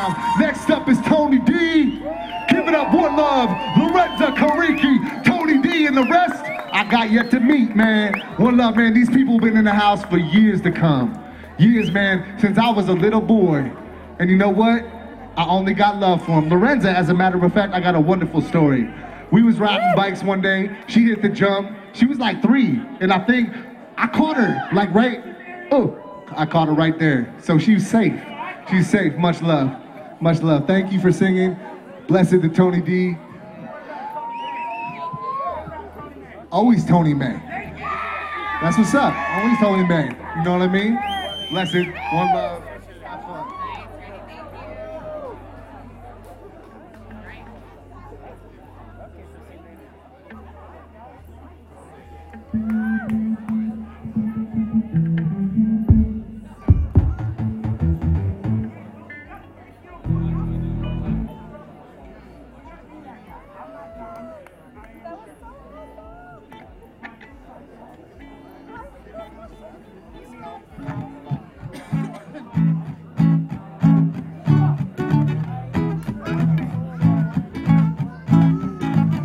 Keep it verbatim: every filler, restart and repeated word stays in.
Next up is Tony D. Give it up, one love, Lorenza Cariki, Tony D, and the rest I got yet to meet, man. One love, man. These people have been in the house for years to come. Years, man, since I was a little boy. And you know what? I only got love for them. Lorenza, as a matter of fact, I got a wonderful story. We was riding bikes one day. She hit the jump. She was like three, and I think I caught her, like right, oh, I caught her right there. So she's safe. She's safe. Much love. Much love. Thank you for singing. Blessed to Tony D. Always Tony May. That's what's up. Always Tony May. You know what I mean? Blessed. One love.